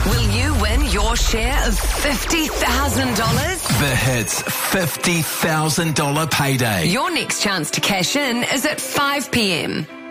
Will you win your share of $50,000? The Hits $50,000 payday. Your next chance to cash in is at 5 p.m.